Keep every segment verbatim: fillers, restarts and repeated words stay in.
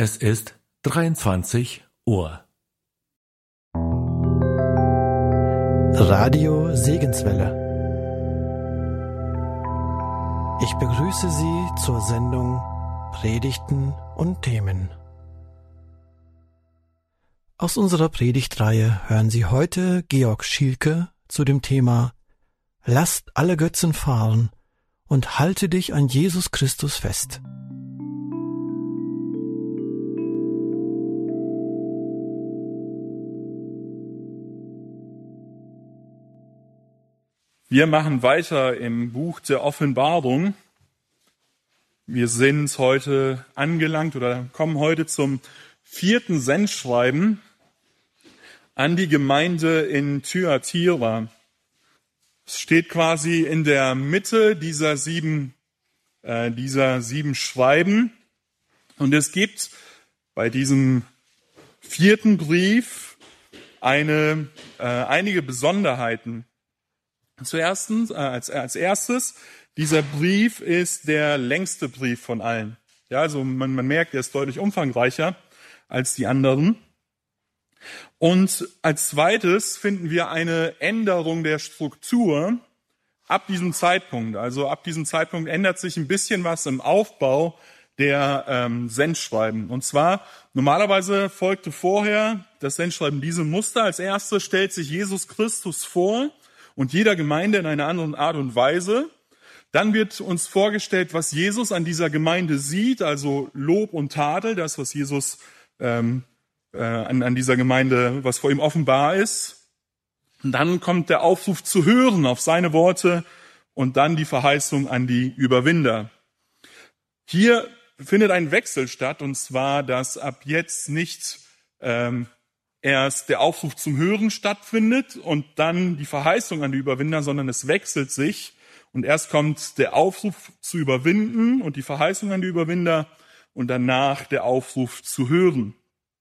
Es ist dreiundzwanzig Uhr. Radio Segenswelle. Ich begrüße Sie zur Sendung Predigten und Themen. Aus unserer Predigtreihe hören Sie heute Georg Schielke zu dem Thema Lasst alle Götzen fahren und halte dich an Jesus Christus fest. Wir machen weiter im Buch der Offenbarung. Wir sind heute angelangt oder kommen heute zum vierten Sendschreiben an die Gemeinde in Thyatira. Es steht quasi in der Mitte dieser sieben, äh, dieser sieben Schreiben. Und es gibt bei diesem vierten Brief eine, äh, einige Besonderheiten. Zuerst, äh, als, als erstes, dieser Brief ist der längste Brief von allen. Ja, also man, man merkt, er ist deutlich umfangreicher als die anderen. Und als zweites finden wir eine Änderung der Struktur ab diesem Zeitpunkt. Also ab diesem Zeitpunkt ändert sich ein bisschen was im Aufbau der ähm, Sendschreiben. Und zwar, normalerweise folgte vorher das Sendschreiben diesem Muster. Als erstes stellt sich Jesus Christus vor und jeder Gemeinde in einer anderen Art und Weise. Dann wird uns vorgestellt, was Jesus an dieser Gemeinde sieht, also Lob und Tadel, das, was Jesus ähm, äh, an, an dieser Gemeinde, was vor ihm offenbar ist. Und dann kommt der Aufruf zu hören auf seine Worte und dann die Verheißung an die Überwinder. Hier findet ein Wechsel statt, und zwar, dass ab jetzt nicht ähm, erst der Aufruf zum Hören stattfindet und dann die Verheißung an die Überwinder, sondern es wechselt sich und erst kommt der Aufruf zu überwinden und die Verheißung an die Überwinder und danach der Aufruf zu hören.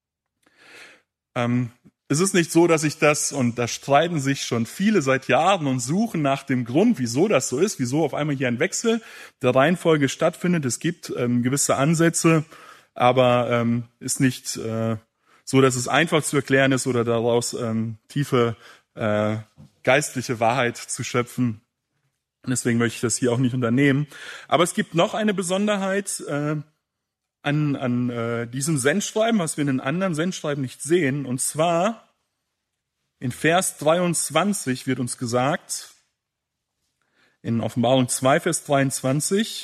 Ähm, es ist nicht so, dass ich das, und da streiten sich schon viele seit Jahren und suchen nach dem Grund, wieso das so ist, wieso auf einmal hier ein Wechsel der Reihenfolge stattfindet. Es gibt ähm, gewisse Ansätze, aber ähm, ist nicht äh, so, dass es einfach zu erklären ist oder daraus ähm, tiefe äh, geistliche Wahrheit zu schöpfen. Deswegen möchte ich das hier auch nicht unternehmen. Aber es gibt noch eine Besonderheit äh, an, an äh, diesem Sendschreiben, was wir in den anderen Sendschreiben nicht sehen. Und zwar in Vers dreiundzwanzig wird uns gesagt, in Offenbarung zwei, Vers dreiundzwanzig,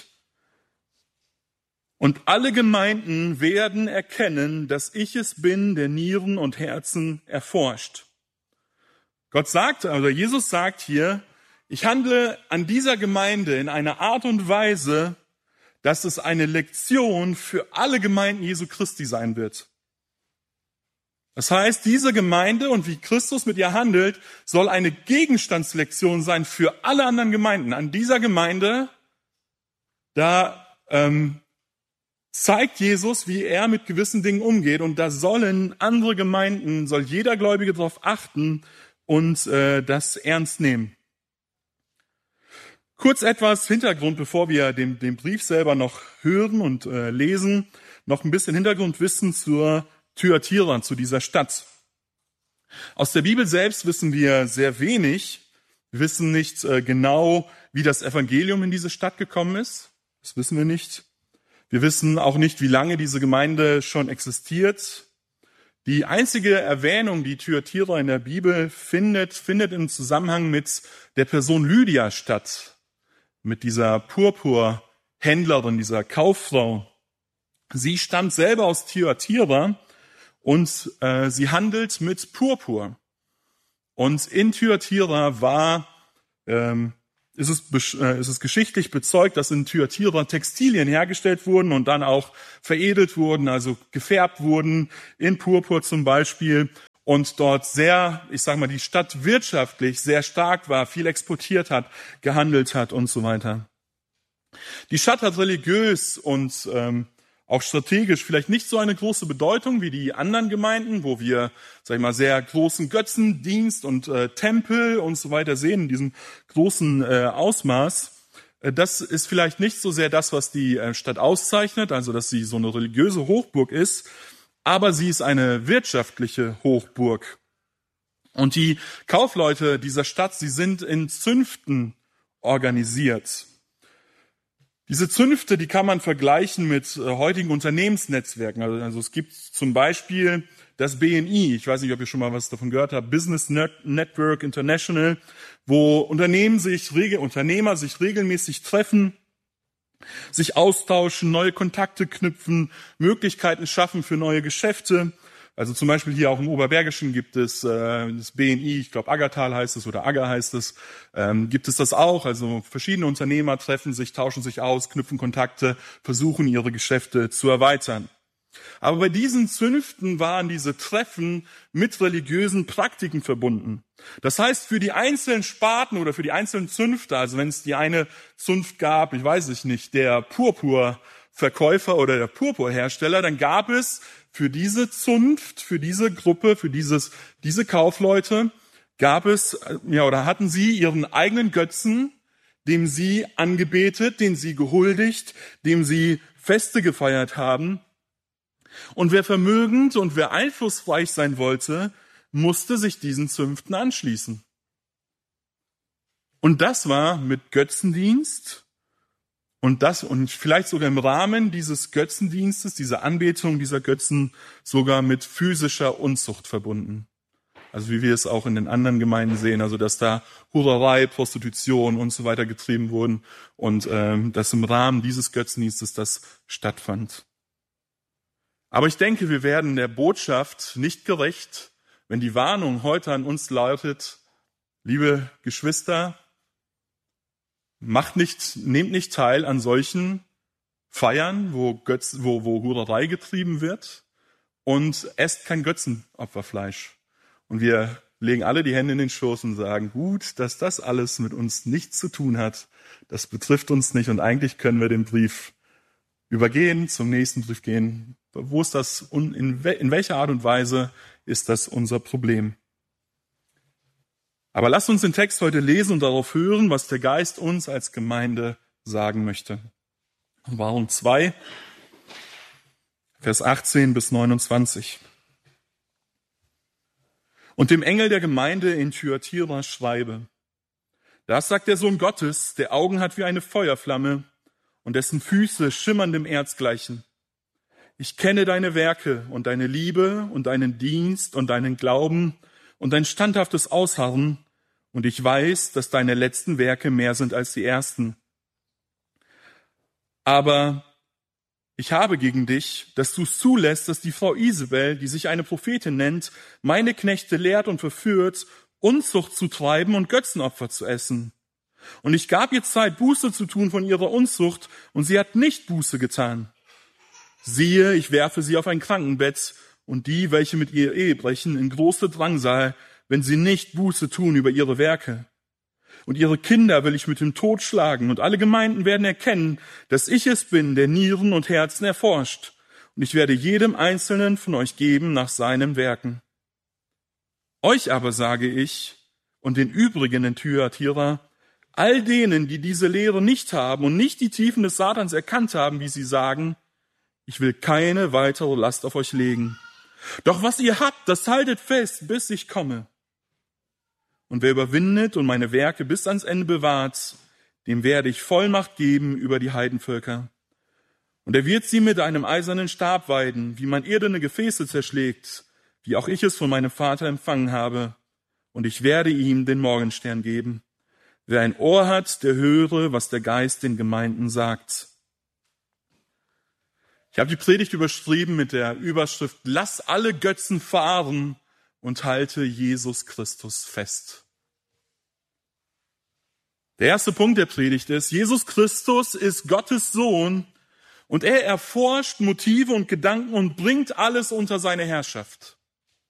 und alle Gemeinden werden erkennen, dass ich es bin, der Nieren und Herzen erforscht. Gott sagt, oder Jesus sagt hier, ich handle an dieser Gemeinde in einer Art und Weise, dass es eine Lektion für alle Gemeinden Jesu Christi sein wird. Das heißt, diese Gemeinde und wie Christus mit ihr handelt, soll eine Gegenstandslektion sein für alle anderen Gemeinden. An dieser Gemeinde, da ähm, zeigt Jesus, wie er mit gewissen Dingen umgeht, und da sollen andere Gemeinden, soll jeder Gläubige darauf achten und äh, das ernst nehmen. Kurz etwas Hintergrund, bevor wir den, den Brief selber noch hören und äh, lesen, noch ein bisschen Hintergrundwissen zur Thyatira, zu dieser Stadt. Aus der Bibel selbst wissen wir sehr wenig. Wir wissen nicht äh, genau, wie das Evangelium in diese Stadt gekommen ist. Das wissen wir nicht. Wir wissen auch nicht, wie lange diese Gemeinde schon existiert. Die einzige Erwähnung, die Thyatira in der Bibel findet, findet im Zusammenhang mit der Person Lydia statt, mit dieser Purpurhändlerin, dieser Kauffrau. Sie stammt selber aus Thyatira und äh, sie handelt mit Purpur. Und in Thyatira war ähm, ist es, äh, ist es geschichtlich bezeugt, dass in Thyatira Textilien hergestellt wurden und dann auch veredelt wurden, also gefärbt wurden, in Purpur zum Beispiel. Und dort sehr, ich sage mal, die Stadt wirtschaftlich sehr stark war, viel exportiert hat, gehandelt hat und so weiter. Die Stadt hat religiös und ähm, auch strategisch vielleicht nicht so eine große Bedeutung wie die anderen Gemeinden, wo wir, sag ich mal, sehr großen Götzendienst und äh, Tempel und so weiter sehen, in diesem großen äh, Ausmaß. Das ist vielleicht nicht so sehr das, was die Stadt auszeichnet, also dass sie so eine religiöse Hochburg ist, aber sie ist eine wirtschaftliche Hochburg. Und die Kaufleute dieser Stadt, sie sind in Zünften organisiert. Diese Zünfte, die kann man vergleichen mit heutigen Unternehmensnetzwerken. Also, also es gibt zum Beispiel das B N I, ich weiß nicht, ob ihr schon mal was davon gehört habt, Business Network International, wo Unternehmen sich, Unternehmer sich regelmäßig treffen, sich austauschen, neue Kontakte knüpfen, Möglichkeiten schaffen für neue Geschäfte. Also zum Beispiel hier auch im Oberbergischen gibt es äh, das B N I, ich glaube Aggertal heißt es oder Agger heißt es, ähm, gibt es das auch. Also verschiedene Unternehmer treffen sich, tauschen sich aus, knüpfen Kontakte, versuchen ihre Geschäfte zu erweitern. Aber bei diesen Zünften waren diese Treffen mit religiösen Praktiken verbunden. Das heißt, für die einzelnen Sparten oder für die einzelnen Zünfte, also wenn es die eine Zunft gab, ich weiß es nicht, der Purpurverkäufer oder der Purpurhersteller, dann gab es für diese Zunft, für diese Gruppe, für dieses, diese Kaufleute, gab es, ja, oder hatten sie ihren eigenen Götzen, dem sie angebetet, den sie gehuldigt, dem sie Feste gefeiert haben. Und wer vermögend und wer einflussreich sein wollte, musste sich diesen Zünften anschließen. Und das war mit Götzendienst und das und vielleicht sogar im Rahmen dieses Götzendienstes, dieser Anbetung dieser Götzen, sogar mit physischer Unzucht verbunden. Also wie wir es auch in den anderen Gemeinden sehen, also dass da Hurerei, Prostitution und so weiter getrieben wurden und ähm, dass im Rahmen dieses Götzendienstes das stattfand. Aber ich denke, wir werden der Botschaft nicht gerecht, wenn die Warnung heute an uns lautet, liebe Geschwister, macht nicht, nehmt nicht teil an solchen Feiern, wo Götz, wo, wo Hurerei getrieben wird und esst kein Götzenopferfleisch. Und wir legen alle die Hände in den Schoß und sagen, gut, dass das alles mit uns nichts zu tun hat, das betrifft uns nicht und eigentlich können wir den Brief übergehen, zum nächsten Brief gehen. Wo ist das und in, we, in welcher Art und Weise ist das unser Problem? Aber lasst uns den Text heute lesen und darauf hören, was der Geist uns als Gemeinde sagen möchte. Offenbarung zwei, Vers achtzehn bis neunundzwanzig. Und dem Engel der Gemeinde in Thyatira schreibe, das sagt der Sohn Gottes, der Augen hat wie eine Feuerflamme und dessen Füße schimmerndem Erz gleichen. Ich kenne deine Werke und deine Liebe und deinen Dienst und deinen Glauben und dein standhaftes Ausharren, und ich weiß, dass deine letzten Werke mehr sind als die ersten. Aber ich habe gegen dich, dass du es zulässt, dass die Frau Isabel, die sich eine Prophetin nennt, meine Knechte lehrt und verführt, Unzucht zu treiben und Götzenopfer zu essen. Und ich gab ihr Zeit, Buße zu tun von ihrer Unzucht, und sie hat nicht Buße getan. Siehe, ich werfe sie auf ein Krankenbett und die, welche mit ihr Ehe brechen, in große Drangsal, wenn sie nicht Buße tun über ihre Werke. Und ihre Kinder will ich mit dem Tod schlagen, und alle Gemeinden werden erkennen, dass ich es bin, der Nieren und Herzen erforscht. Und ich werde jedem Einzelnen von euch geben nach seinen Werken. Euch aber sage ich und den übrigen in Thyatira, all denen, die diese Lehre nicht haben und nicht die Tiefen des Satans erkannt haben, wie sie sagen, ich will keine weitere Last auf euch legen. Doch was ihr habt, das haltet fest, bis ich komme. Und wer überwindet und meine Werke bis ans Ende bewahrt, dem werde ich Vollmacht geben über die Heidenvölker. Und er wird sie mit einem eisernen Stab weiden, wie man irdene Gefäße zerschlägt, wie auch ich es von meinem Vater empfangen habe. Und ich werde ihm den Morgenstern geben. Wer ein Ohr hat, der höre, was der Geist den Gemeinden sagt. Ich habe die Predigt überschrieben mit der Überschrift, lass alle Götzen fahren und halte Jesus Christus fest. Der erste Punkt der Predigt ist, Jesus Christus ist Gottes Sohn und er erforscht Motive und Gedanken und bringt alles unter seine Herrschaft.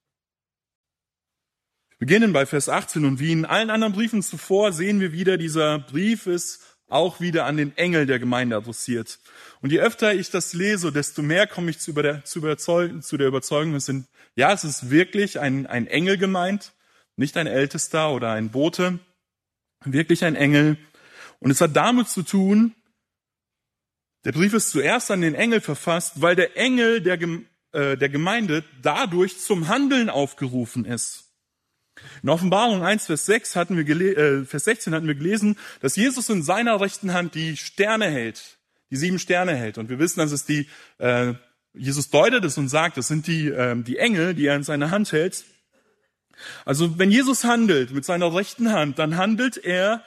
Wir beginnen bei Vers achtzehn und wie in allen anderen Briefen zuvor sehen wir wieder, dieser Brief ist auch wieder an den Engel der Gemeinde adressiert. Und je öfter ich das lese, desto mehr komme ich zu, über der, zu, überzeugen, zu der Überzeugung, es sind, ja, es ist wirklich ein, ein Engel gemeint, nicht ein Ältester oder ein Bote, wirklich ein Engel. Und es hat damit zu tun, der Brief ist zuerst an den Engel verfasst, weil der Engel der, äh, der Gemeinde dadurch zum Handeln aufgerufen ist. In Offenbarung eins, Vers sechs hatten wir gele- äh, Vers sechzehn hatten wir gelesen, dass Jesus in seiner rechten Hand die Sterne hält, die sieben Sterne hält. Und wir wissen, dass es die, äh, Jesus deutet es und sagt, das sind die, äh, die Engel, die er in seiner Hand hält. Also wenn Jesus handelt mit seiner rechten Hand, dann handelt er,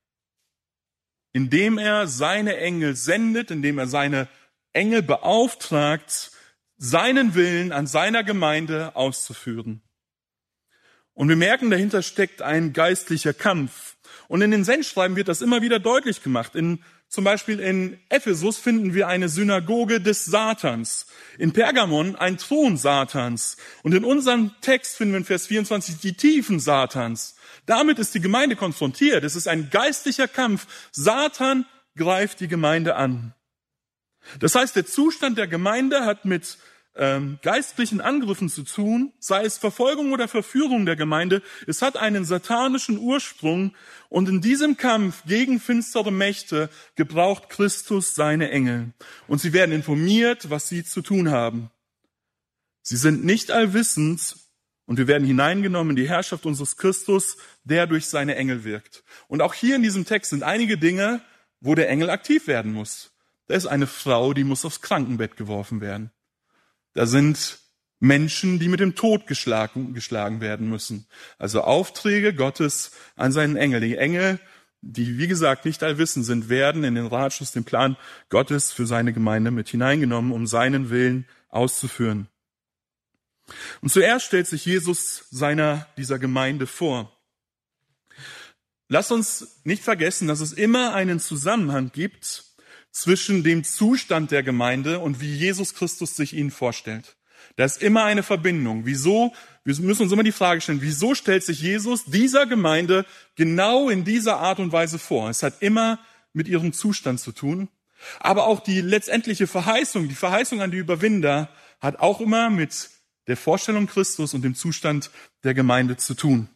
indem er seine Engel sendet, indem er seine Engel beauftragt, seinen Willen an seiner Gemeinde auszuführen. Und wir merken, dahinter steckt ein geistlicher Kampf. Und in den Sendschreiben wird das immer wieder deutlich gemacht. In, zum Beispiel in Ephesus finden wir eine Synagoge des Satans. In Pergamon ein Thron Satans. Und in unserem Text finden wir in Vers vierundzwanzig die Tiefen Satans. Damit ist die Gemeinde konfrontiert. Es ist ein geistlicher Kampf. Satan greift die Gemeinde an. Das heißt, der Zustand der Gemeinde hat mit ähm, geistlichen Angriffen zu tun, sei es Verfolgung oder Verführung der Gemeinde. Es hat einen satanischen Ursprung und in diesem Kampf gegen finstere Mächte gebraucht Christus seine Engel. Und sie werden informiert, was sie zu tun haben. Sie sind nicht allwissend und wir werden hineingenommen in die Herrschaft unseres Christus, der durch seine Engel wirkt. Und auch hier in diesem Text sind einige Dinge, wo der Engel aktiv werden muss. Da ist eine Frau, die muss aufs Krankenbett geworfen werden. Da sind Menschen, die mit dem Tod geschlagen, geschlagen werden müssen. Also Aufträge Gottes an seinen Engel. Die Engel, die wie gesagt nicht allwissend sind, werden in den Ratschluss, den Plan Gottes für seine Gemeinde mit hineingenommen, um seinen Willen auszuführen. Und zuerst stellt sich Jesus seiner, dieser Gemeinde vor. Lasst uns nicht vergessen, dass es immer einen Zusammenhang gibt zwischen dem Zustand der Gemeinde und wie Jesus Christus sich ihnen vorstellt. Da ist immer eine Verbindung. Wieso? Wir müssen uns immer die Frage stellen, wieso stellt sich Jesus dieser Gemeinde genau in dieser Art und Weise vor? Es hat immer mit ihrem Zustand zu tun. Aber auch die letztendliche Verheißung, die Verheißung an die Überwinder, hat auch immer mit der Vorstellung Christus und dem Zustand der Gemeinde zu tun.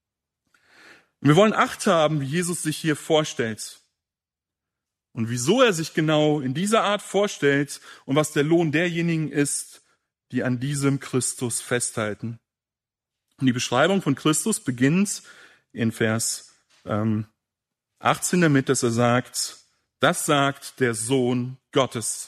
Und wir wollen Acht haben, wie Jesus sich hier vorstellt. Und wieso er sich genau in dieser Art vorstellt und was der Lohn derjenigen ist, die an diesem Christus festhalten. Und die Beschreibung von Christus beginnt in Vers ähm, achtzehn damit, dass er sagt, das sagt der Sohn Gottes.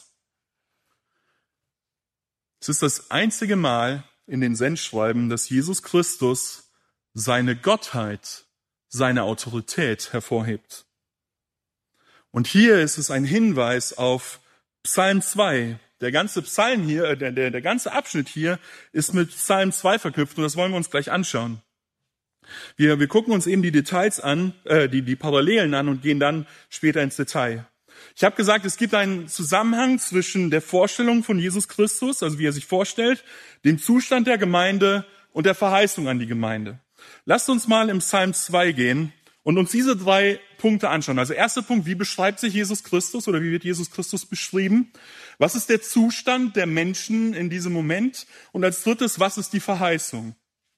Es ist das einzige Mal in den Sendschreiben, dass Jesus Christus seine Gottheit, seine Autorität hervorhebt. Und hier ist es ein Hinweis auf Psalm zwei. Der ganze Psalm hier, der, der, der ganze Abschnitt hier ist mit Psalm zwei verknüpft und das wollen wir uns gleich anschauen. Wir, wir gucken uns eben die Details an, äh, die, die Parallelen an und gehen dann später ins Detail. Ich habe gesagt, es gibt einen Zusammenhang zwischen der Vorstellung von Jesus Christus, also wie er sich vorstellt, dem Zustand der Gemeinde und der Verheißung an die Gemeinde. Lasst uns mal im Psalm zwei gehen und uns diese drei Punkte anschauen. Also erster Punkt, wie beschreibt sich Jesus Christus oder wie wird Jesus Christus beschrieben? Was ist der Zustand der Menschen in diesem Moment? Und als drittes, was ist die Verheißung?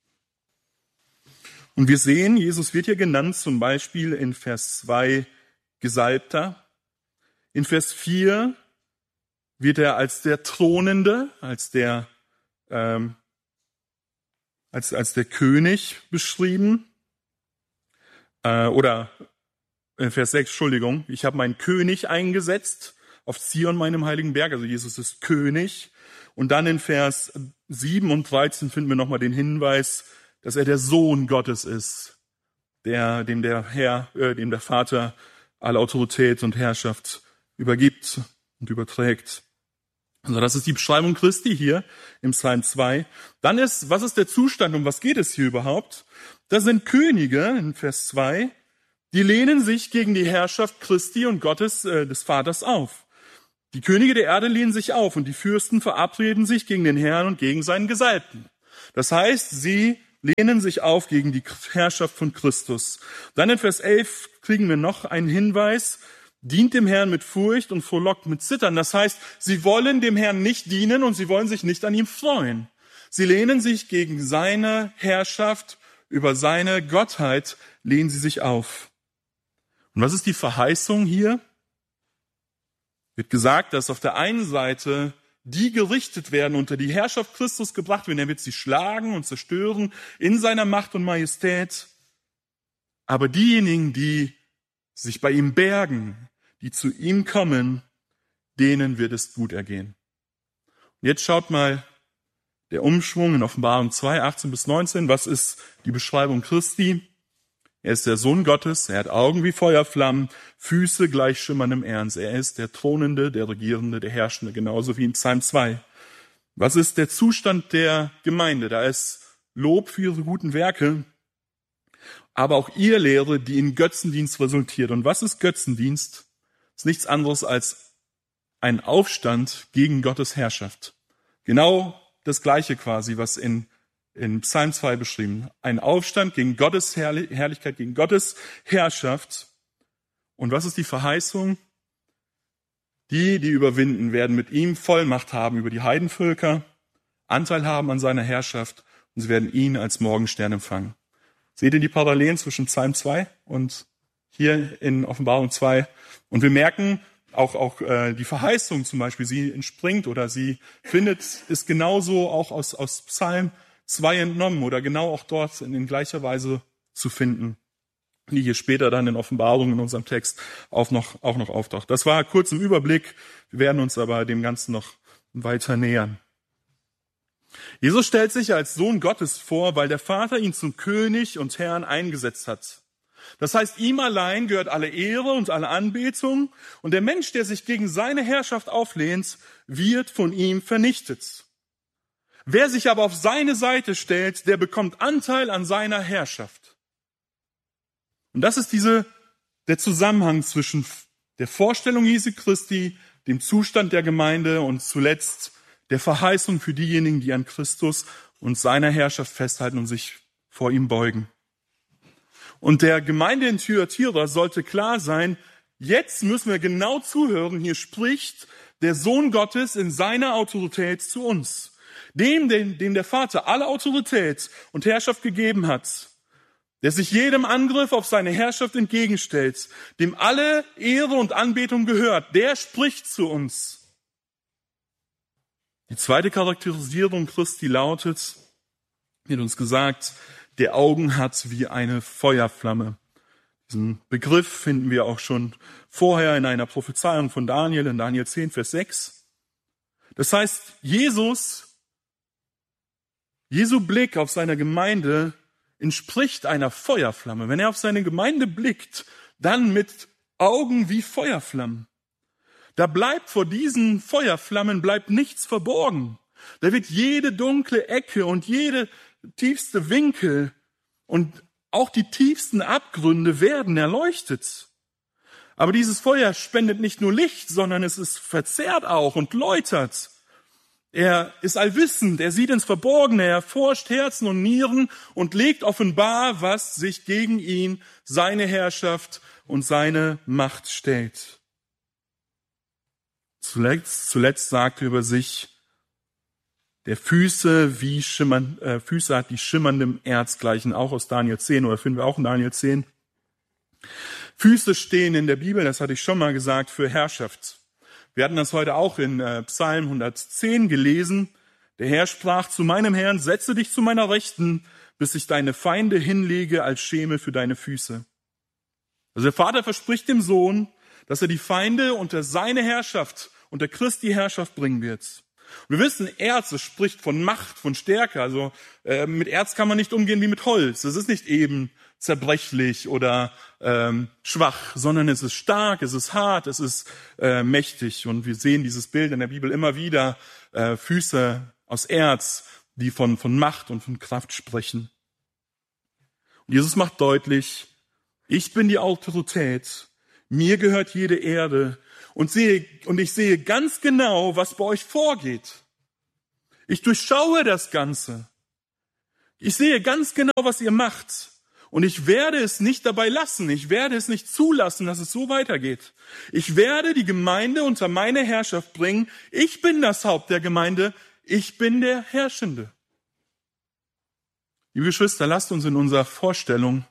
Und wir sehen, Jesus wird hier genannt, zum Beispiel in Vers zwei Gesalbter. In Vers vier wird er als der Thronende, als der, ähm, als, als der König beschrieben. Äh, oder in Vers sechs, Entschuldigung, ich habe meinen König eingesetzt auf Zion, meinem heiligen Berg. Also Jesus ist König. Und dann in Vers sieben und dreizehn finden wir nochmal den Hinweis, dass er der Sohn Gottes ist, der, dem der Herr, äh, dem der Vater alle Autorität und Herrschaft übergibt und überträgt. Also das ist die Beschreibung Christi hier im Psalm zwei. Dann ist, was ist der Zustand, um was geht es hier überhaupt? Da sind Könige in Vers zwei, die lehnen sich gegen die Herrschaft Christi und Gottes, äh, des Vaters auf. Die Könige der Erde lehnen sich auf und die Fürsten verabreden sich gegen den Herrn und gegen seinen Gesalbten. Das heißt, sie lehnen sich auf gegen die Herrschaft von Christus. Dann in Vers elf kriegen wir noch einen Hinweis, dient dem Herrn mit Furcht und frohlockt mit Zittern. Das heißt, sie wollen dem Herrn nicht dienen und sie wollen sich nicht an ihm freuen. Sie lehnen sich gegen seine Herrschaft, über seine Gottheit lehnen sie sich auf. Und was ist die Verheißung hier? Wird gesagt, dass auf der einen Seite die gerichtet werden, unter die Herrschaft Christus gebracht werden. Er wird sie schlagen und zerstören in seiner Macht und Majestät. Aber diejenigen, die sich bei ihm bergen, die zu ihm kommen, denen wird es gut ergehen. Und jetzt schaut mal der Umschwung in Offenbarung zwei, achtzehn bis neunzehn. Was ist die Beschreibung Christi? Er ist der Sohn Gottes, er hat Augen wie Feuerflammen, Füße gleich schimmerndem Ernst. Er ist der Thronende, der Regierende, der Herrschende, genauso wie in Psalm zwei. Was ist der Zustand der Gemeinde? Da ist Lob für ihre guten Werke, aber auch ihr Lehre, die in Götzendienst resultiert. Und was ist Götzendienst? Das ist nichts anderes als ein Aufstand gegen Gottes Herrschaft. Genau das Gleiche quasi, was in in Psalm zwei beschrieben. Ein Aufstand gegen Gottes Herrlichkeit, gegen Gottes Herrschaft. Und was ist die Verheißung? Die, die überwinden, werden mit ihm Vollmacht haben über die Heidenvölker, Anteil haben an seiner Herrschaft und sie werden ihn als Morgenstern empfangen. Seht ihr die Parallelen zwischen Psalm zwei und hier in Offenbarung zwei? Und wir merken, auch, auch äh, die Verheißung zum Beispiel, sie entspringt oder sie findet, ist genauso auch aus, aus Psalm zwei entnommen oder genau auch dort in, in gleicher Weise zu finden, die hier später dann in Offenbarung in unserem Text auch noch, auch noch auftaucht. Das war kurz im Überblick. Wir werden uns aber dem Ganzen noch weiter nähern. Jesus stellt sich als Sohn Gottes vor, weil der Vater ihn zum König und Herrn eingesetzt hat. Das heißt, ihm allein gehört alle Ehre und alle Anbetung und der Mensch, der sich gegen seine Herrschaft auflehnt, wird von ihm vernichtet. Wer sich aber auf seine Seite stellt, der bekommt Anteil an seiner Herrschaft. Und das ist diese, der Zusammenhang zwischen der Vorstellung Jesu Christi, dem Zustand der Gemeinde und zuletzt der Verheißung für diejenigen, die an Christus und seiner Herrschaft festhalten und sich vor ihm beugen. Und der Gemeinde in Thyatira sollte klar sein, jetzt müssen wir genau zuhören, hier spricht der Sohn Gottes in seiner Autorität zu uns. Dem, dem, dem der Vater alle Autorität und Herrschaft gegeben hat, der sich jedem Angriff auf seine Herrschaft entgegenstellt, dem alle Ehre und Anbetung gehört, der spricht zu uns. Die zweite Charakterisierung Christi lautet, wird uns gesagt, der Augen hat wie eine Feuerflamme. Diesen Begriff finden wir auch schon vorher in einer Prophezeiung von Daniel, in Daniel zehn, Vers sechs. Das heißt, Jesus Jesu Blick auf seine Gemeinde entspricht einer Feuerflamme. Wenn er auf seine Gemeinde blickt, dann mit Augen wie Feuerflammen. Da bleibt vor diesen Feuerflammen bleibt nichts verborgen. Da wird jede dunkle Ecke und jede tiefste Winkel und auch die tiefsten Abgründe werden erleuchtet. Aber dieses Feuer spendet nicht nur Licht, sondern es ist verzehrt auch und läutert. Er ist allwissend, er sieht ins Verborgene, er forscht Herzen und Nieren und legt offenbar, was sich gegen ihn, seine Herrschaft und seine Macht stellt. Zuletzt, zuletzt sagt er über sich, der Füße wie schimmern, äh, Füße hat, die schimmerndem Erz gleichen, auch aus Daniel zehn, oder finden wir auch in Daniel zehn. Füße stehen in der Bibel, das hatte ich schon mal gesagt, für Herrschaft. Wir hatten das heute auch in äh, Psalm hundertzehn gelesen. Der Herr sprach zu meinem Herrn, setze dich zu meiner Rechten, bis ich deine Feinde hinlege als Schemel für deine Füße. Also der Vater verspricht dem Sohn, dass er die Feinde unter seine Herrschaft, unter Christi Herrschaft bringen wird. Wir wissen, Erz, es spricht von Macht, von Stärke. Also äh, mit Erz kann man nicht umgehen wie mit Holz. Es ist nicht eben zerbrechlich oder ähm, schwach, sondern es ist stark, es ist hart, es ist äh, mächtig. Und wir sehen dieses Bild in der Bibel immer wieder, äh, Füße aus Erz, die von, von Macht und von Kraft sprechen. Und Jesus macht deutlich, ich bin die Autorität, mir gehört jede Erde und, sehe, und ich sehe ganz genau, was bei euch vorgeht. Ich durchschaue das Ganze. Ich sehe ganz genau, was ihr macht. Und ich werde es nicht dabei lassen. Ich werde es nicht zulassen, dass es so weitergeht. Ich werde die Gemeinde unter meine Herrschaft bringen. Ich bin das Haupt der Gemeinde. Ich bin der Herrschende. Liebe Geschwister, lasst uns in unserer Vorstellung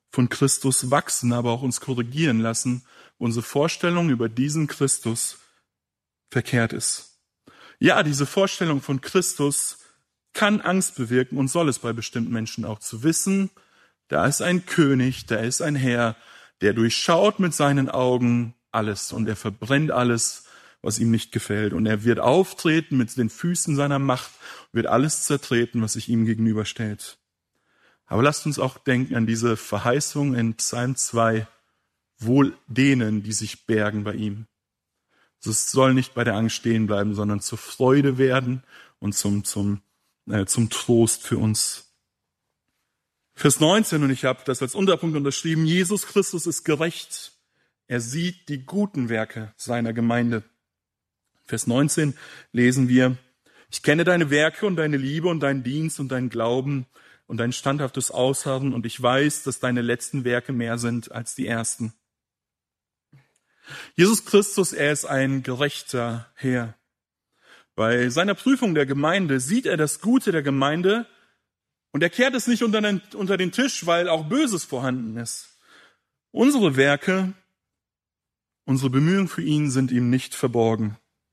von Christus wachsen, aber auch uns korrigieren lassen, wo unsere Vorstellung über diesen Christus verkehrt ist. Ja, diese Vorstellung von Christus kann Angst bewirken und soll es bei bestimmten Menschen auch, zu wissen, da ist ein König, da ist ein Herr, der durchschaut mit seinen Augen alles und er verbrennt alles, was ihm nicht gefällt. Und er wird auftreten mit den Füßen seiner Macht, wird alles zertreten, was sich ihm gegenüberstellt. Aber lasst uns auch denken an diese Verheißung in Psalm zwei, wohl denen, die sich bergen bei ihm. Also es soll nicht bei der Angst stehen bleiben, sondern zur Freude werden und zum, zum, äh, zum Trost für uns. Vers neunzehn, und ich habe das als Unterpunkt unterschrieben, Jesus Christus ist gerecht. Er sieht die guten Werke seiner Gemeinde. Vers neunzehn lesen wir, ich kenne deine Werke und deine Liebe und deinen Dienst und deinen Glauben und dein standhaftes Ausharren, und ich weiß, dass deine letzten Werke mehr sind als die ersten. Jesus Christus, er ist ein gerechter Herr. Bei seiner Prüfung der Gemeinde sieht er das Gute der Gemeinde und er kehrt es nicht unter den, unter den Tisch, weil auch Böses vorhanden ist. Unsere Werke, unsere Bemühungen für ihn sind ihm nicht verborgen.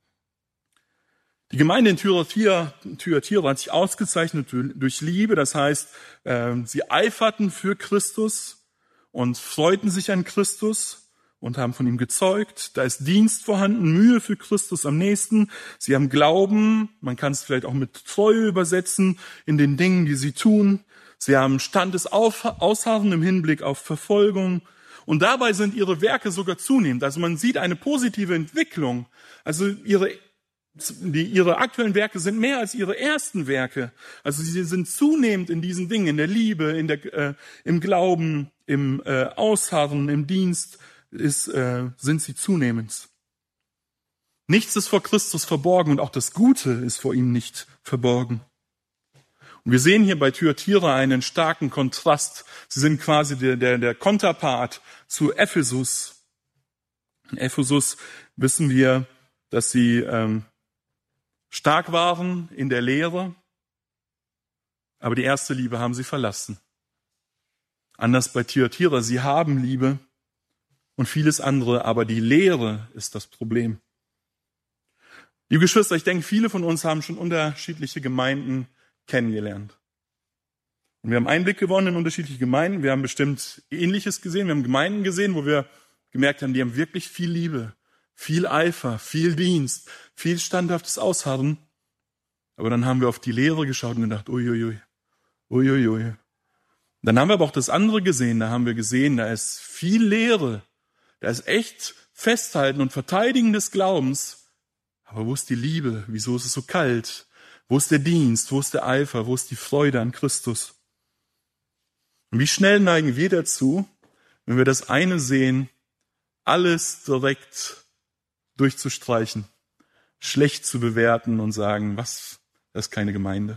Die Gemeinde in Thyatira, Thyatira hat sich ausgezeichnet durch Liebe, das heißt, sie eiferten für Christus und freuten sich an Christus und haben von ihm gezeugt. Da ist Dienst vorhanden, Mühe für Christus am nächsten. Sie haben Glauben, man kann es vielleicht auch mit Treue übersetzen in den Dingen, die sie tun. Sie haben standes Ausharren im Hinblick auf Verfolgung. Und dabei sind ihre Werke sogar zunehmend. Also man sieht eine positive Entwicklung. Also ihre Die, ihre aktuellen Werke sind mehr als ihre ersten Werke. Also sie sind zunehmend in diesen Dingen, in der Liebe, in der, äh, im Glauben, im äh, Ausharren, im Dienst, ist, äh, sind sie zunehmend. Nichts ist vor Christus verborgen und auch das Gute ist vor ihm nicht verborgen. Und wir sehen hier bei Thyatira einen starken Kontrast. Sie sind quasi der, der, der Konterpart zu Ephesus. In Ephesus wissen wir, dass sie ähm, stark waren in der Lehre, aber die erste Liebe haben sie verlassen. Anders bei Thyatira, sie haben Liebe und vieles andere, aber die Lehre ist das Problem. Liebe Geschwister, ich denke, viele von uns haben schon unterschiedliche Gemeinden kennengelernt. Und wir haben Einblick gewonnen in unterschiedliche Gemeinden, wir haben bestimmt Ähnliches gesehen, wir haben Gemeinden gesehen, wo wir gemerkt haben, die haben wirklich viel Liebe, viel Eifer, viel Dienst, viel standhaftes Ausharren. Aber dann haben wir auf die Lehre geschaut und gedacht, uiuiui, uiuiui. Dann haben wir aber auch das andere gesehen, da haben wir gesehen, da ist viel Lehre, da ist echt Festhalten und Verteidigen des Glaubens. Aber wo ist die Liebe? Wieso ist es so kalt? Wo ist der Dienst? Wo ist der Eifer? Wo ist die Freude an Christus? Und wie schnell neigen wir dazu, wenn wir das eine sehen, alles direkt durchzustreichen, schlecht zu bewerten und sagen, was, das ist keine Gemeinde.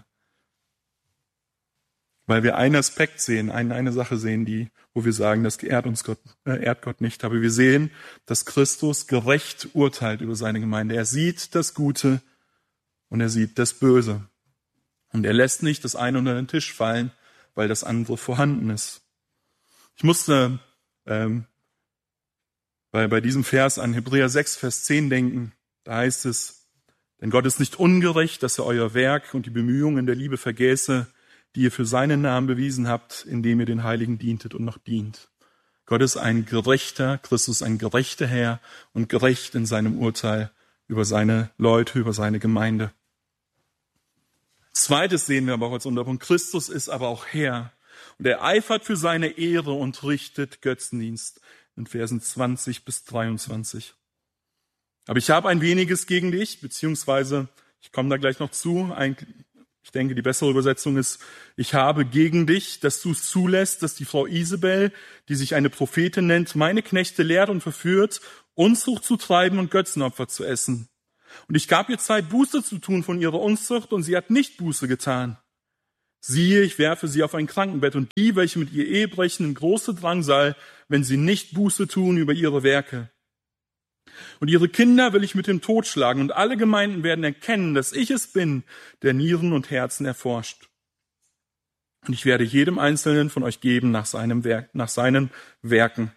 Weil wir einen Aspekt sehen, eine, eine Sache sehen, die, wo wir sagen, das ehrt uns Gott, äh, ehrt Gott nicht. Aber wir sehen, dass Christus gerecht urteilt über seine Gemeinde. Er sieht das Gute und er sieht das Böse. Und er lässt nicht das eine unter den Tisch fallen, weil das andere vorhanden ist. Ich musste ähm, bei, bei diesem Vers an Hebräer sechs, Vers zehn denken. Da heißt es, denn Gott ist nicht ungerecht, dass er euer Werk und die Bemühungen der Liebe vergäße, die ihr für seinen Namen bewiesen habt, indem ihr den Heiligen dientet und noch dient. Gott ist ein gerechter, Christus ein gerechter Herr und gerecht in seinem Urteil über seine Leute, über seine Gemeinde. Zweites sehen wir aber auch als Unterpunkt, Christus ist aber auch Herr und er eifert für seine Ehre und richtet Götzendienst in Versen zwanzig bis dreiundzwanzig. Aber ich habe ein weniges gegen dich, beziehungsweise, ich komme da gleich noch zu, ein, ich denke, die bessere Übersetzung ist, ich habe gegen dich, dass du es zulässt, dass die Frau Isabel, die sich eine Prophetin nennt, meine Knechte lehrt und verführt, Unzucht zu treiben und Götzenopfer zu essen. Und ich gab ihr Zeit, Buße zu tun von ihrer Unzucht, und sie hat nicht Buße getan. Siehe, ich werfe sie auf ein Krankenbett, und die, welche mit ihr Ehe brechen, in große Drangsal, wenn sie nicht Buße tun über ihre Werke. Und ihre Kinder will ich mit dem Tod schlagen, und alle Gemeinden werden erkennen, dass ich es bin, der Nieren und Herzen erforscht. Und ich werde jedem Einzelnen von euch geben nach seinem Werk, nach seinen Werken.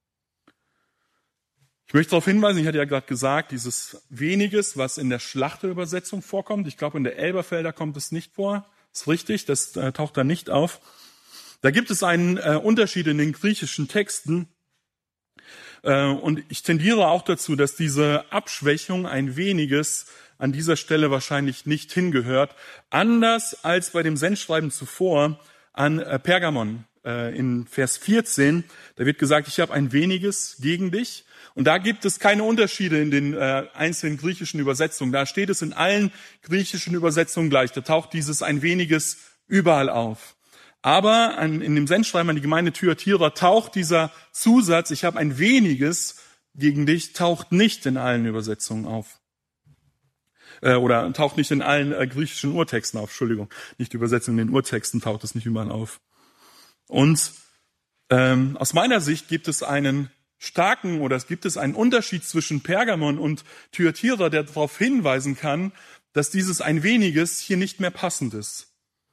Ich möchte darauf hinweisen, ich hatte ja gerade gesagt, dieses Weniges, was in der Schlachterübersetzung vorkommt, ich glaube in der Elberfelder kommt es nicht vor, ist richtig, das äh, taucht da nicht auf. Da gibt es einen äh, Unterschied in den griechischen Texten äh, und ich tendiere auch dazu, dass diese Abschwächung ein Weniges an dieser Stelle wahrscheinlich nicht hingehört, anders als bei dem Sendschreiben zuvor an äh, Pergamon äh, in Vers vierzehn, da wird gesagt, ich habe ein Weniges gegen dich. Und da gibt es keine Unterschiede in den äh, einzelnen griechischen Übersetzungen. Da steht es in allen griechischen Übersetzungen gleich. Da taucht dieses ein Weniges überall auf. Aber an, in dem Sendschreiben an die Gemeinde Thyatira taucht dieser Zusatz, ich habe ein Weniges gegen dich, taucht nicht in allen Übersetzungen auf. Äh, oder taucht nicht in allen äh, griechischen Urtexten auf. Entschuldigung, nicht die Übersetzung, in den Urtexten taucht es nicht überall auf. Und ähm, aus meiner Sicht gibt es einen starken oder es gibt es einen Unterschied zwischen Pergamon und Thyatira, der darauf hinweisen kann, dass dieses ein Weniges hier nicht mehr passend ist.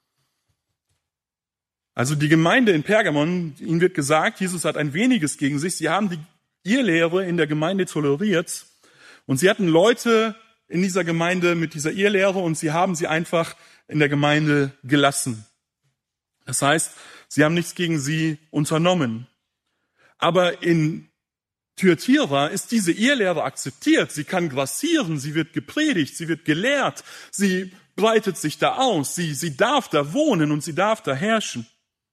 Also die Gemeinde in Pergamon, ihnen wird gesagt, Jesus hat ein Weniges gegen sich. Sie haben die Irrlehre in der Gemeinde toleriert und sie hatten Leute in dieser Gemeinde mit dieser Irrlehre und sie haben sie einfach in der Gemeinde gelassen. Das heißt, sie haben nichts gegen sie unternommen. Aber in Thyatira ist diese Irrlehre akzeptiert. Sie kann grassieren, sie wird gepredigt, sie wird gelehrt, sie breitet sich da aus, sie, sie darf da wohnen und sie darf da herrschen.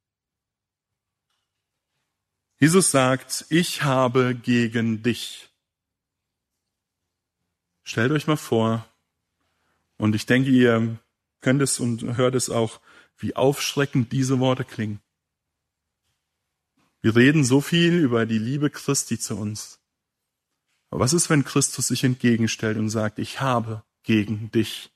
Jesus sagt, ich habe gegen dich. Stellt euch mal vor, und ich denke, ihr könnt es und hört es auch, wie aufschreckend diese Worte klingen. Wir reden so viel über die Liebe Christi zu uns. Aber was ist, wenn Christus sich entgegenstellt und sagt, ich habe gegen dich?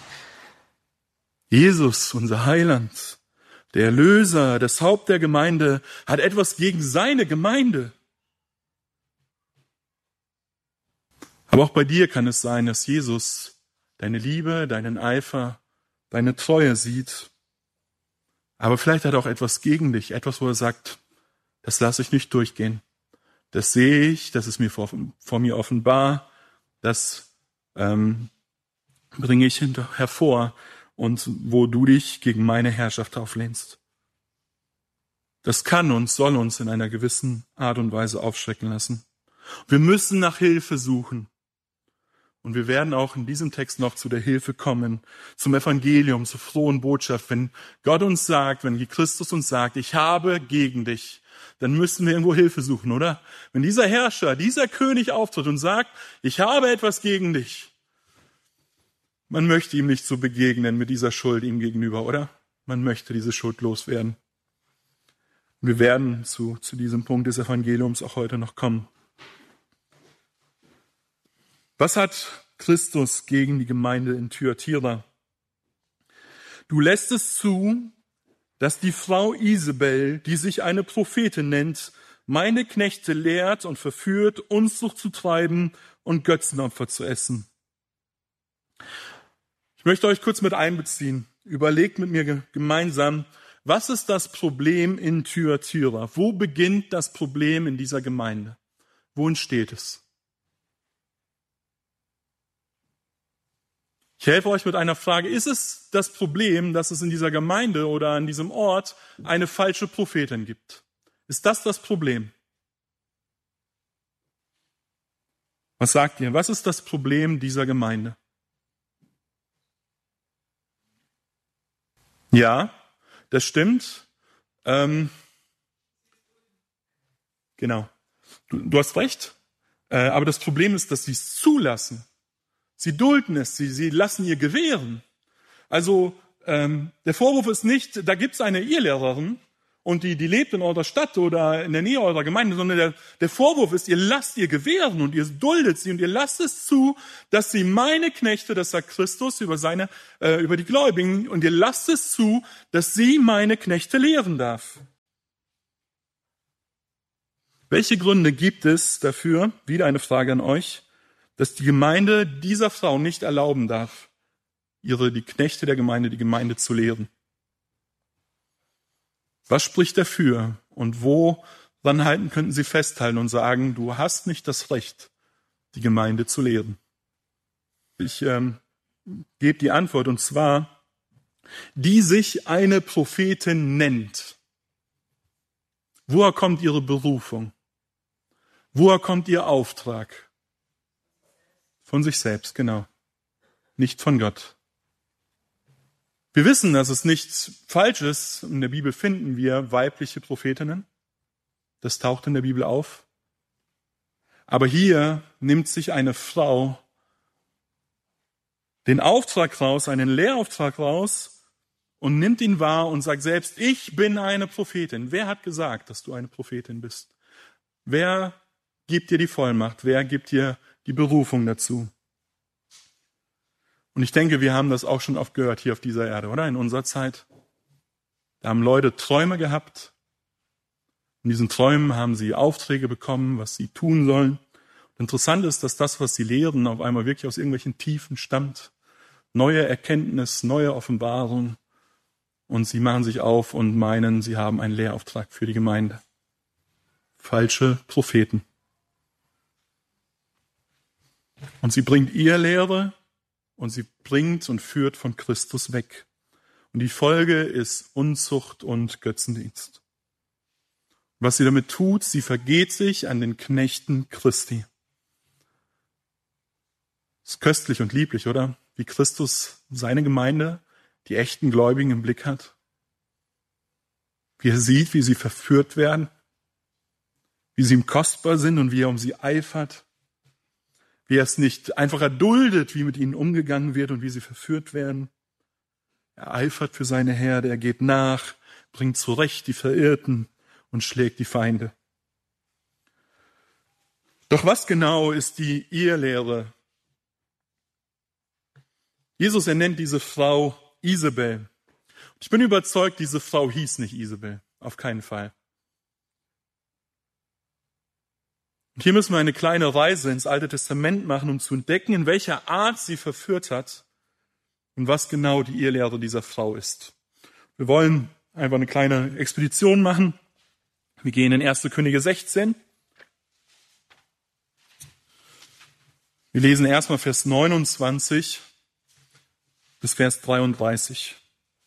Jesus, unser Heiland, der Erlöser, das Haupt der Gemeinde, hat etwas gegen seine Gemeinde. Aber auch bei dir kann es sein, dass Jesus deine Liebe, deinen Eifer, deine Treue sieht. Aber vielleicht hat er auch etwas gegen dich, etwas, wo er sagt, das lasse ich nicht durchgehen. Das sehe ich, das ist mir vor, vor mir offenbar, das ähm, bringe ich hinter, hervor und wo du dich gegen meine Herrschaft auflehnst. Das kann uns, soll uns in einer gewissen Art und Weise aufschrecken lassen. Wir müssen nach Hilfe suchen. Und wir werden auch in diesem Text noch zu der Hilfe kommen, zum Evangelium, zur frohen Botschaft. Wenn Gott uns sagt, wenn Christus uns sagt, ich habe gegen dich, dann müssen wir irgendwo Hilfe suchen, oder? Wenn dieser Herrscher, dieser König auftritt und sagt, ich habe etwas gegen dich, man möchte ihm nicht so begegnen mit dieser Schuld ihm gegenüber, oder? Man möchte diese Schuld loswerden. Und wir werden zu, zu diesem Punkt des Evangeliums auch heute noch kommen. Was hat Christus gegen die Gemeinde in Thyatira? Du lässt es zu, dass die Frau Isabel, die sich eine Prophetin nennt, meine Knechte lehrt und verführt, Unzucht zu treiben und Götzenopfer zu essen. Ich möchte euch kurz mit einbeziehen. Überlegt mit mir gemeinsam, was ist das Problem in Thyatira? Wo beginnt das Problem in dieser Gemeinde? Wo entsteht es? Ich helfe euch mit einer Frage. Ist es das Problem, dass es in dieser Gemeinde oder an diesem Ort eine falsche Prophetin gibt? Ist das das Problem? Was sagt ihr? Was ist das Problem dieser Gemeinde? Ja, das stimmt. Ähm, genau. Du, du hast recht. Äh, aber das Problem ist, dass sie es zulassen. Sie dulden es, sie, sie lassen ihr gewähren. Also ähm, der Vorwurf ist nicht, da gibt es eine Irrlehrerin und die, die lebt in eurer Stadt oder in der Nähe eurer Gemeinde, sondern der, der Vorwurf ist, ihr lasst ihr gewähren und ihr duldet sie und ihr lasst es zu, dass sie meine Knechte, das sagt Christus über seine, äh, über die Gläubigen, und ihr lasst es zu, dass sie meine Knechte lehren darf. Welche Gründe gibt es dafür? Wieder eine Frage an euch. Dass die Gemeinde dieser Frau nicht erlauben darf, ihre, die Knechte der Gemeinde, die Gemeinde zu lehren. Was spricht dafür? Und woran halten könnten Sie festhalten und sagen, du hast nicht das Recht, die Gemeinde zu lehren? Ich ähm, gebe die Antwort, und zwar, die sich eine Prophetin nennt. Woher kommt ihre Berufung? Woher kommt ihr Auftrag? Von sich selbst, genau. Nicht von Gott. Wir wissen, dass es nichts falsch ist. In der Bibel finden wir weibliche Prophetinnen. Das taucht in der Bibel auf. Aber hier nimmt sich eine Frau den Auftrag raus, einen Lehrauftrag raus und nimmt ihn wahr und sagt selbst, ich bin eine Prophetin. Wer hat gesagt, dass du eine Prophetin bist? Wer gibt dir die Vollmacht? Wer gibt dir die Berufung dazu? Und ich denke, wir haben das auch schon oft gehört hier auf dieser Erde, oder? In unserer Zeit. Da haben Leute Träume gehabt. In diesen Träumen haben sie Aufträge bekommen, was sie tun sollen. Und interessant ist, dass das, was sie lehren, auf einmal wirklich aus irgendwelchen Tiefen stammt. Neue Erkenntnis, neue Offenbarung. Und sie machen sich auf und meinen, sie haben einen Lehrauftrag für die Gemeinde. Falsche Propheten. Und sie bringt ihr Lehre und sie bringt und führt von Christus weg. Und die Folge ist Unzucht und Götzendienst. Was sie damit tut, sie vergeht sich an den Knechten Christi. Ist köstlich und lieblich, oder? Wie Christus seine Gemeinde, die echten Gläubigen im Blick hat. Wie er sieht, wie sie verführt werden. Wie sie ihm kostbar sind und wie er um sie eifert. Wie er es nicht einfach erduldet, wie mit ihnen umgegangen wird und wie sie verführt werden. Er eifert für seine Herde, er geht nach, bringt zurecht die Verirrten und schlägt die Feinde. Doch was genau ist die Ehelehre? Jesus, er nennt diese Frau Isabel. Ich bin überzeugt, diese Frau hieß nicht Isabel. Auf keinen Fall. Und hier müssen wir eine kleine Reise ins Alte Testament machen, um zu entdecken, in welcher Art sie verführt hat und was genau die Ehelehre dieser Frau ist. Wir wollen einfach eine kleine Expedition machen. Wir gehen in erste Könige sechzehn. Wir lesen erstmal Vers neunundzwanzig bis Vers dreiunddreißig.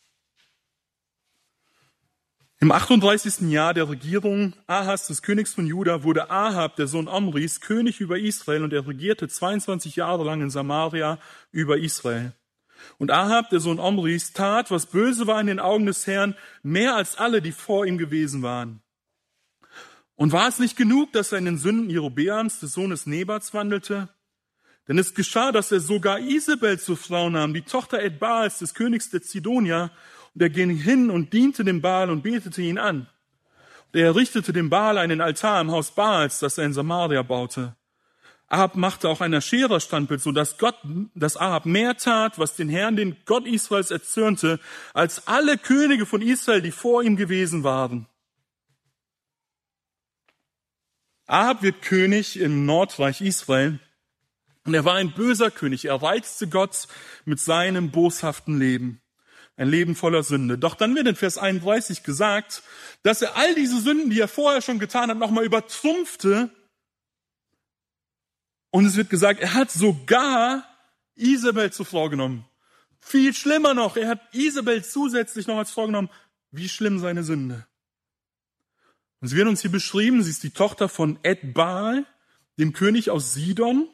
Im achtunddreißigsten Jahr der Regierung Ahas des Königs von Juda wurde Ahab, der Sohn Omris, König über Israel, und er regierte zweiundzwanzig Jahre lang in Samaria über Israel. Und Ahab, der Sohn Omris, tat, was böse war in den Augen des Herrn, mehr als alle, die vor ihm gewesen waren. Und war es nicht genug, dass er in den Sünden Jerobeams, des Sohnes Nebats, wandelte? Denn es geschah, dass er sogar Isabel zur Frau nahm, die Tochter Ed-Baals, des Königs der Zidonier, und er ging hin und diente dem Baal und betete ihn an. Und er errichtete dem Baal einen Altar im Haus Baals, das er in Samaria baute. Ahab machte auch ein Aschera-Standbild, so dass Gott, dass Ahab mehr tat, was den Herrn, den Gott Israels, erzürnte, als alle Könige von Israel, die vor ihm gewesen waren. Ahab wird König im Nordreich Israel. Und er war ein böser König. Er reizte Gott mit seinem boshaften Leben. Ein Leben voller Sünde. Doch dann wird in Vers einunddreißig gesagt, dass er all diese Sünden, die er vorher schon getan hat, nochmal übertrumpfte. Und es wird gesagt, er hat sogar Isabel zur Frau genommen. Viel schlimmer noch, er hat Isabel zusätzlich noch als Frau genommen. Wie schlimm seine Sünde. Und sie wird uns hier beschrieben, sie ist die Tochter von Ed-Baal, dem König aus Sidon.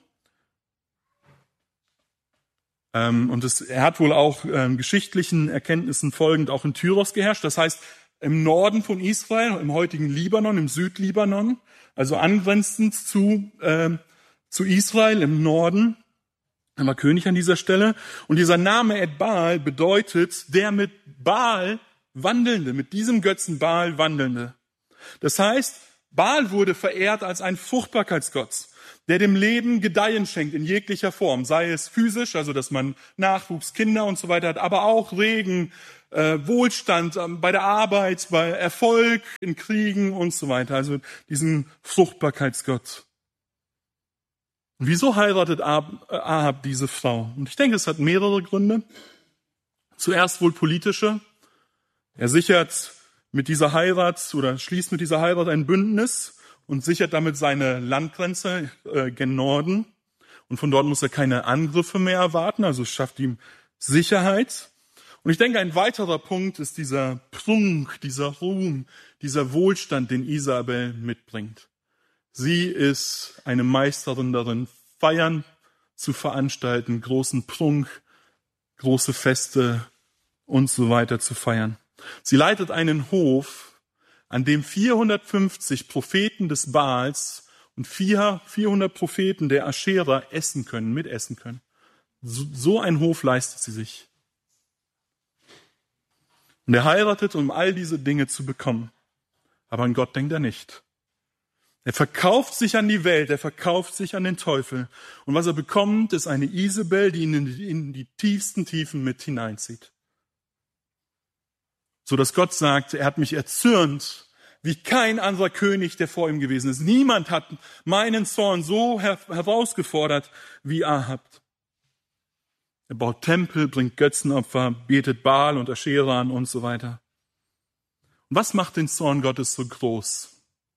Und es, er hat wohl auch ähm, geschichtlichen Erkenntnissen folgend auch in Tyros geherrscht. Das heißt, im Norden von Israel, im heutigen Libanon, im Südlibanon, also angrenzend zu, äh, zu Israel im Norden. Er war König an dieser Stelle. Und dieser Name Ed-Baal bedeutet, der mit Baal Wandelnde, mit diesem Götzen Baal Wandelnde. Das heißt, Baal wurde verehrt als ein Fruchtbarkeitsgott, der dem Leben Gedeihen schenkt in jeglicher Form, sei es physisch, also dass man Nachwuchs, Kinder und so weiter hat, aber auch Regen, äh, Wohlstand äh, bei der Arbeit, bei Erfolg in Kriegen und so weiter, also diesen Fruchtbarkeitsgott. Und wieso heiratet Ahab, äh, Ahab diese Frau? Und ich denke, es hat mehrere Gründe. Zuerst wohl politische. Er sichert mit dieser Heirat oder schließt mit dieser Heirat ein Bündnis und sichert damit seine Landgrenze äh, gen Norden. Und von dort muss er keine Angriffe mehr erwarten, also schafft ihm Sicherheit. Und ich denke, ein weiterer Punkt ist dieser Prunk, dieser Ruhm, dieser Wohlstand, den Isabel mitbringt. Sie ist eine Meisterin darin, Feiern zu veranstalten, großen Prunk, große Feste und so weiter zu feiern. Sie leitet einen Hof, an dem vierhundertfünfzig Propheten des Baals und vierhundert Propheten der Aschera essen können, mitessen können. So, so ein Hof leistet sie sich. Und er heiratet, um all diese Dinge zu bekommen. Aber an Gott denkt er nicht. Er verkauft sich an die Welt, er verkauft sich an den Teufel. Und was er bekommt, ist eine Isabel, die ihn in die, in die tiefsten Tiefen mit hineinzieht. So dass Gott sagt, er hat mich erzürnt, wie kein anderer König, der vor ihm gewesen ist. Niemand hat meinen Zorn so her- herausgefordert wie Ahab. Er baut Tempel, bringt Götzenopfer, betet Baal und Aschera an und so weiter. Und was macht den Zorn Gottes so groß?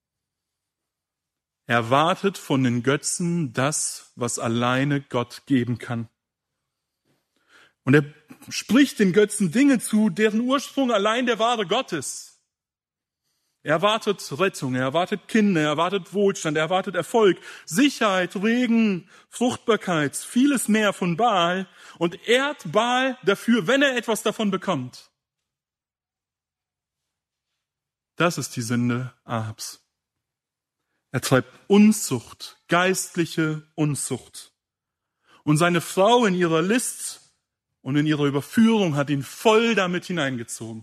Er erwartet von den Götzen das, was alleine Gott geben kann. Und er spricht den Götzen Dinge zu, deren Ursprung allein der wahre Gott ist. Er erwartet Rettung, er erwartet Kinder, er erwartet Wohlstand, er erwartet Erfolg, Sicherheit, Regen, Fruchtbarkeit, vieles mehr von Baal und ehrt Baal dafür, wenn er etwas davon bekommt. Das ist die Sünde Ahabs. Er treibt Unzucht, geistliche Unzucht. Und seine Frau in ihrer List und in ihrer Überführung hat ihn voll damit hineingezogen.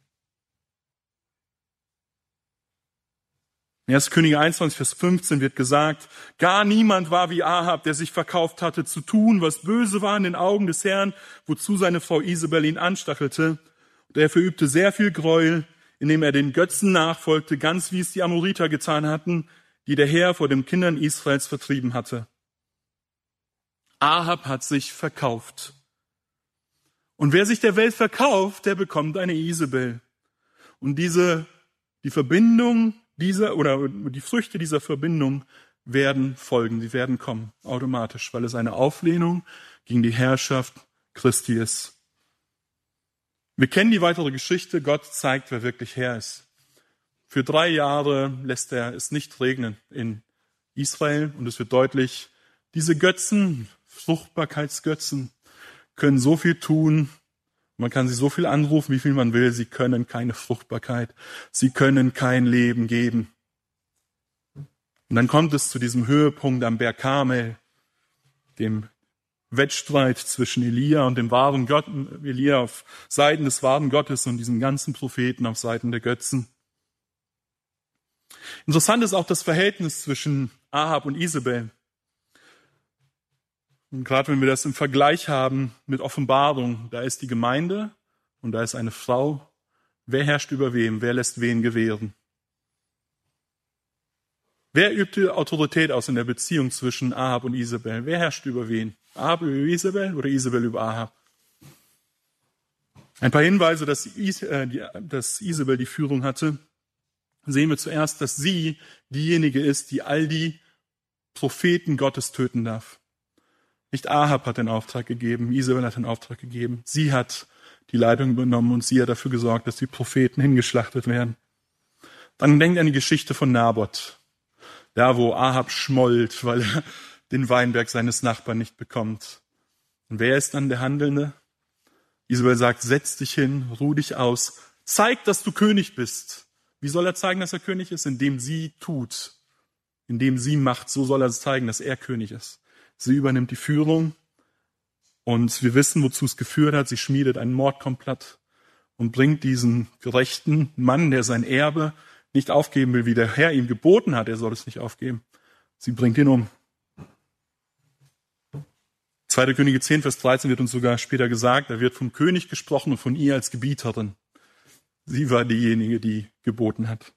In erster Könige einundzwanzig, Vers fünfzehn wird gesagt, gar niemand war wie Ahab, der sich verkauft hatte, zu tun, was böse war in den Augen des Herrn, wozu seine Frau Isabel ihn anstachelte. Und er verübte sehr viel Gräuel, indem er den Götzen nachfolgte, ganz wie es die Amoriter getan hatten, die der Herr vor den Kindern Israels vertrieben hatte. Ahab hat sich verkauft. Und wer sich der Welt verkauft, der bekommt eine Isabel. Und diese, die Verbindung dieser, oder die Früchte dieser Verbindung werden folgen, sie werden kommen, automatisch, weil es eine Auflehnung gegen die Herrschaft Christi ist. Wir kennen die weitere Geschichte, Gott zeigt, wer wirklich Herr ist. Für drei Jahre lässt er es nicht regnen in Israel und es wird deutlich, diese Götzen, Fruchtbarkeitsgötzen, können so viel tun, man kann sie so viel anrufen, wie viel man will, sie können keine Fruchtbarkeit, sie können kein Leben geben. Und dann kommt es zu diesem Höhepunkt am Berg Karmel, dem Wettstreit zwischen Elia und dem wahren Gott, Elia auf Seiten des wahren Gottes und diesen ganzen Propheten auf Seiten der Götzen. Interessant ist auch das Verhältnis zwischen Ahab und Isabel. Und gerade wenn wir das im Vergleich haben mit Offenbarung, da ist die Gemeinde und da ist eine Frau. Wer herrscht über wem? Wer lässt wen gewähren? Wer übt die Autorität aus in der Beziehung zwischen Ahab und Isabel? Wer herrscht über wen? Ahab über Isabel oder Isabel über Ahab? Ein paar Hinweise, dass, Is- äh, die, dass Isabel die Führung hatte. Sehen wir zuerst, dass sie diejenige ist, die all die Propheten Gottes töten darf. Nicht Ahab hat den Auftrag gegeben, Isabel hat den Auftrag gegeben. Sie hat die Leitung übernommen und sie hat dafür gesorgt, dass die Propheten hingeschlachtet werden. Dann denkt an die Geschichte von Naboth. Da, wo Ahab schmollt, weil er den Weinberg seines Nachbarn nicht bekommt. Und wer ist dann der Handelnde? Isabel sagt, setz dich hin, ruh dich aus, zeig, dass du König bist. Wie soll er zeigen, dass er König ist? Indem sie tut, indem sie macht, so soll er zeigen, dass er König ist. Sie übernimmt die Führung und wir wissen, wozu es geführt hat. Sie schmiedet einen Mordkomplott und bringt diesen gerechten Mann, der sein Erbe nicht aufgeben will, wie der Herr ihm geboten hat, er soll es nicht aufgeben. Sie bringt ihn um. zweiter Könige zehn, Vers dreizehn wird uns sogar später gesagt, da wird vom König gesprochen und von ihr als Gebieterin. Sie war diejenige, die geboten hat.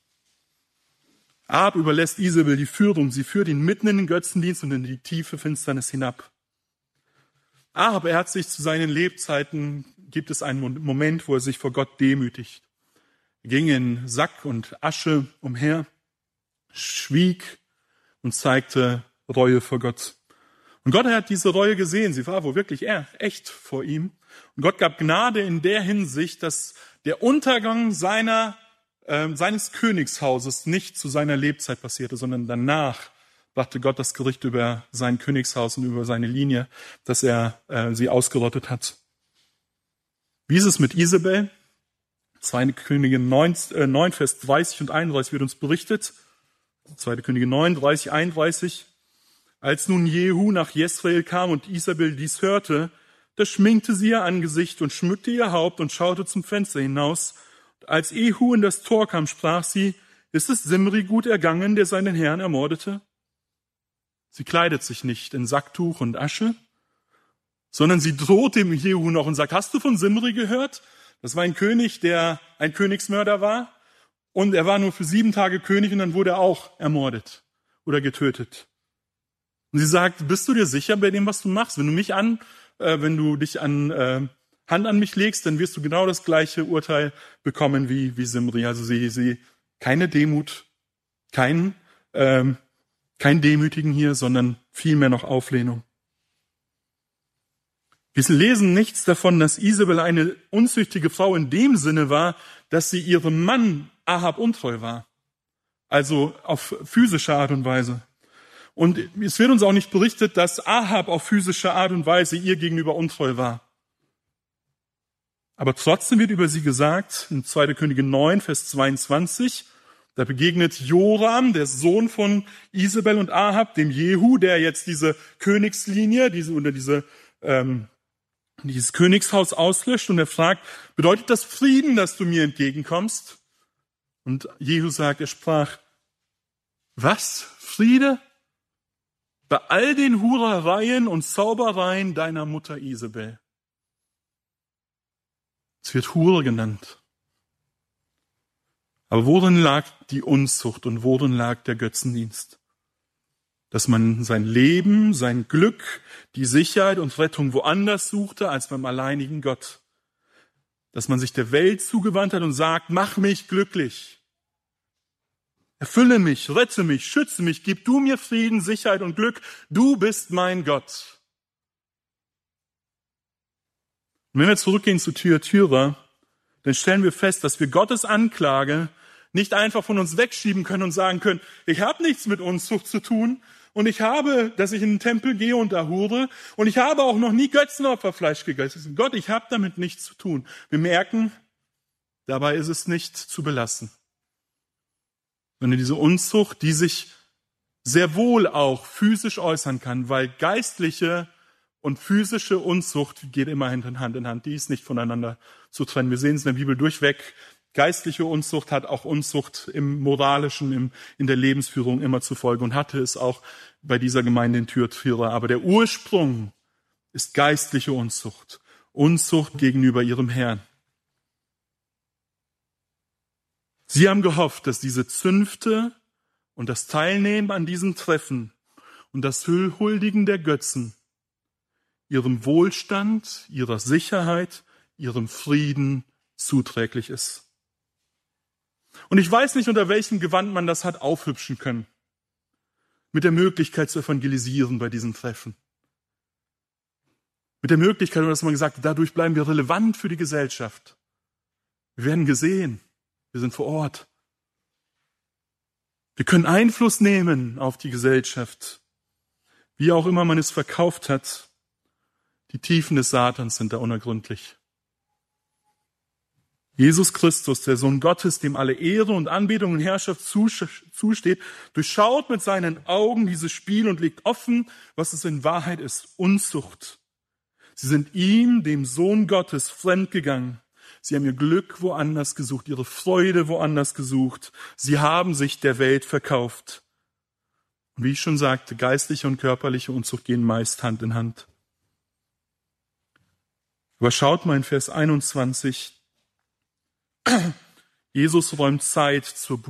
Ahab überlässt Isabel die Führung. Sie führt ihn mitten in den Götzendienst und in die tiefe Finsternis hinab. Ahab, er hat sich zu seinen Lebzeiten, gibt es einen Moment, wo er sich vor Gott demütigt. Er ging in Sack und Asche umher, schwieg und zeigte Reue vor Gott. Und Gott hat diese Reue gesehen. Sie war wohl wirklich echt vor ihm. Und Gott gab Gnade in der Hinsicht, dass der Untergang seiner, äh, seines Königshauses nicht zu seiner Lebzeit passierte, sondern danach brachte Gott das Gericht über sein Königshaus und über seine Linie, dass er äh, sie ausgerottet hat. Wie ist es mit Isabel? zweite Könige neun, äh, neun, Vers dreißig und einunddreißig wird uns berichtet. zweite Könige neun, dreißig, einunddreißig. Als nun Jehu nach Jesrael kam und Isabel dies hörte, da schminkte sie ihr Angesicht und schmückte ihr Haupt und schaute zum Fenster hinaus. Und als Jehu in das Tor kam, sprach sie, ist es Simri gut ergangen, der seinen Herrn ermordete? Sie kleidet sich nicht in Sacktuch und Asche, sondern sie droht dem Jehu noch und sagt, hast du von Simri gehört? Das war ein König, der ein Königsmörder war. Und er war nur für sieben Tage König und dann wurde er auch ermordet oder getötet. Und sie sagt, bist du dir sicher bei dem, was du machst? Wenn du mich an, äh, wenn du dich an äh, Hand an mich legst, dann wirst du genau das gleiche Urteil bekommen wie wie Simri. Also sie, sie keine Demut, kein ähm, kein Demütigen hier, sondern vielmehr noch Auflehnung. Wir lesen nichts davon, dass Isabel eine unzüchtige Frau in dem Sinne war, dass sie ihrem Mann Ahab untreu war. Also auf physische Art und Weise. Und es wird uns auch nicht berichtet, dass Ahab auf physische Art und Weise ihr gegenüber untreu war. Aber trotzdem wird über sie gesagt, in zweite Könige neun, Vers zweiundzwanzig, da begegnet Joram, der Sohn von Isabel und Ahab, dem Jehu, der jetzt diese Königslinie, diese oder diese ähm, dieses Königshaus auslöscht und er fragt, bedeutet das Frieden, dass du mir entgegenkommst? Und Jehu sagt, er sprach, was? Friede? Bei all den Hurereien und Zaubereien deiner Mutter Isabel. Es wird Hure genannt. Aber worin lag die Unzucht und worin lag der Götzendienst? Dass man sein Leben, sein Glück, die Sicherheit und Rettung woanders suchte als beim alleinigen Gott. Dass man sich der Welt zugewandt hat und sagt, mach mich glücklich. Erfülle mich, rette mich, schütze mich, gib du mir Frieden, Sicherheit und Glück. Du bist mein Gott. Und wenn wir zurückgehen zu Thyatira, dann stellen wir fest, dass wir Gottes Anklage nicht einfach von uns wegschieben können und sagen können, ich habe nichts mit Unzucht zu tun und ich habe, dass ich in den Tempel gehe und da hure und ich habe auch noch nie Götzenopferfleisch gegessen. Gott, ich habe damit nichts zu tun. Wir merken, dabei ist es nicht zu belassen. Sondern diese Unzucht, die sich sehr wohl auch physisch äußern kann, weil geistliche und physische Unzucht geht immer Hand in Hand in Hand. Die ist nicht voneinander zu trennen. Wir sehen es in der Bibel durchweg. Geistliche Unzucht hat auch Unzucht im Moralischen, im, in der Lebensführung immer zur Folge und hatte es auch bei dieser Gemeinde in Thyatira. Aber der Ursprung ist geistliche Unzucht. Unzucht gegenüber ihrem Herrn. Sie haben gehofft, dass diese Zünfte und das Teilnehmen an diesen Treffen und das Huldigen der Götzen ihrem Wohlstand, ihrer Sicherheit, ihrem Frieden zuträglich ist. Und ich weiß nicht, unter welchem Gewand man das hat aufhübschen können. Mit der Möglichkeit zu evangelisieren bei diesen Treffen. Mit der Möglichkeit, dass man gesagt hat, dadurch bleiben wir relevant für die Gesellschaft. Wir werden gesehen. Wir sind vor Ort. Wir können Einfluss nehmen auf die Gesellschaft. Wie auch immer man es verkauft hat. Die Tiefen des Satans sind da unergründlich. Jesus Christus, der Sohn Gottes, dem alle Ehre und Anbetung und Herrschaft zusteht, durchschaut mit seinen Augen dieses Spiel und legt offen, was es in Wahrheit ist, Unzucht. Sie sind ihm, dem Sohn Gottes, fremdgegangen. Sie haben ihr Glück woanders gesucht, ihre Freude woanders gesucht. Sie haben sich der Welt verkauft. Und wie ich schon sagte, geistliche und körperliche Unzucht gehen meist Hand in Hand. Aber schaut mal in Vers einundzwanzig. Jesus räumt Zeit zur